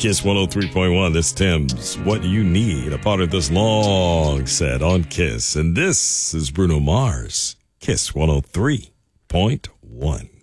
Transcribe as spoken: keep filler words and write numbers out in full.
Kiss one oh three point one. This Tim's What You Need, a part of this long set on Kiss. And this is Bruno Mars, Kiss one oh three point one.